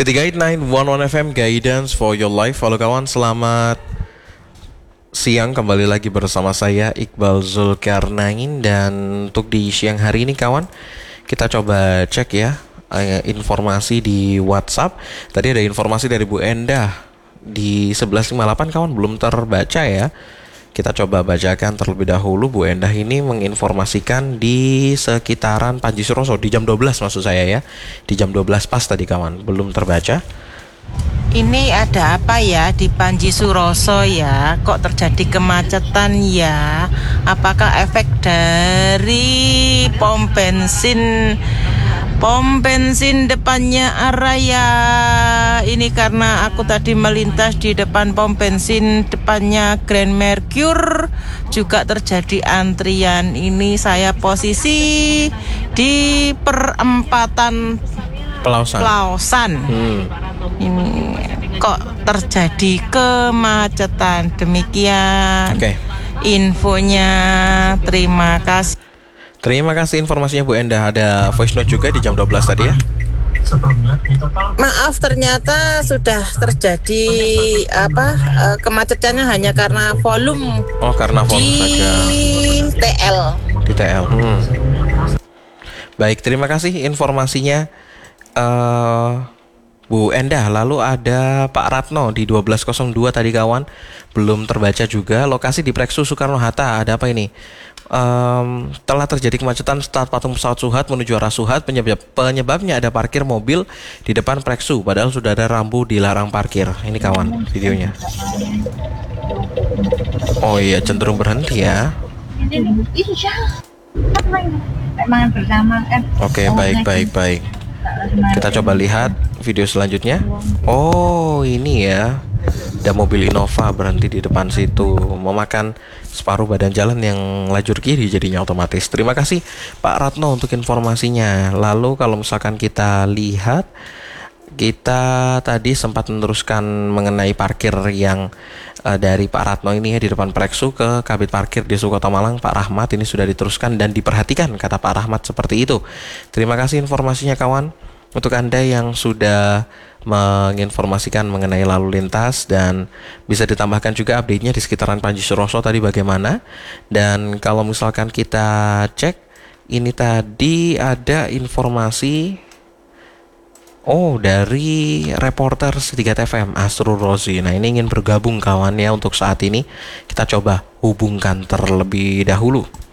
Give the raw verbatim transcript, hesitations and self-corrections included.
City Guide sembilan satu satu F M, Guidance for your life. Halo kawan, selamat siang. Kembali lagi bersama saya Iqbal Zulkarnain. Dan untuk di siang hari ini kawan, kita coba cek ya informasi di WhatsApp. Tadi ada informasi dari Bu Endah di sebelas lima puluh delapan kawan, belum terbaca ya. Kita coba bacakan terlebih dahulu. Bu Endah ini menginformasikan di sekitaran Panji Suroso di jam dua belas maksud saya ya. Di jam dua belas pas tadi kawan, belum terbaca. Ini ada apa ya di Panji Suroso ya? Kok terjadi kemacetan ya? Apakah efek dari pom bensin Pom bensin depannya Araya? Ini karena aku tadi melintas di depan pom bensin depannya Grand Mercure, juga terjadi antrian. Ini saya posisi di perempatan Pelausan. Pelausan. Hmm. Ini kok terjadi kemacetan. Demikian Oke. infonya. Terima kasih. Terima kasih informasinya Bu Endah. Ada voice note juga di jam dua belas tadi ya. Maaf, ternyata sudah terjadi apa uh, kemacetannya hanya karena volume. Oh, karena volume di saja. T L. Di T L. Hmm. Baik, terima kasih informasinya uh, Bu Endah. Lalu ada Pak Ratno di dua belas nol dua tadi kawan, belum terbaca juga. Lokasi di Preksu Soekarno Hatta. Ada apa ini? Um, telah terjadi kemacetan start patung pesawat Suhat menuju arah Suhat. Penyebab, penyebabnya ada parkir mobil di depan Preksu, padahal sudah ada rambu dilarang parkir. Ini kawan videonya. Oh iya, cenderung berhenti ya. Oke, baik baik baik. Kita coba lihat video selanjutnya. Oh ini ya, ada mobil Innova berhenti di depan situ, memakan separuh badan jalan yang lajur kiri jadinya otomatis. Terima kasih Pak Ratno untuk informasinya. Lalu kalau misalkan kita lihat, kita tadi sempat meneruskan mengenai parkir yang uh, dari Pak Ratno ini ya, di depan Preksu ke Kabit Parkir di Kota Malang, Pak Rahmat. Ini sudah diteruskan dan diperhatikan, kata Pak Rahmat seperti itu. Terima kasih informasinya kawan. Untuk Anda yang sudah menginformasikan mengenai lalu lintas, dan bisa ditambahkan juga update-nya di sekitaran Panji Suroso tadi bagaimana. Dan kalau misalkan kita cek, ini tadi ada informasi oh dari reporter City Guide F M Asrul Rozi. Nah ini ingin bergabung kawan ya untuk saat ini. Kita coba hubungkan terlebih dahulu.